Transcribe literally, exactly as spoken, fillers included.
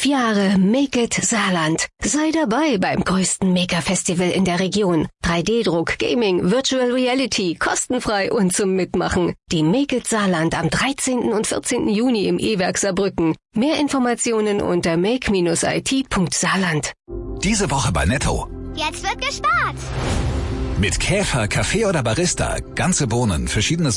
Jahre Make It Saarland. Sei dabei beim größten Maker-Festival in der Region. drei D-Druck, Gaming, Virtual Reality, kostenfrei und zum Mitmachen. Die Make It Saarland am dreizehnten und vierzehnten Juni im E-Werk Saarbrücken. Mehr Informationen unter make Bindestrich I T Punkt saarland. Diese Woche bei Netto. Jetzt wird gespart. Mit Käfer, Kaffee oder Barista, ganze Bohnen, verschiedene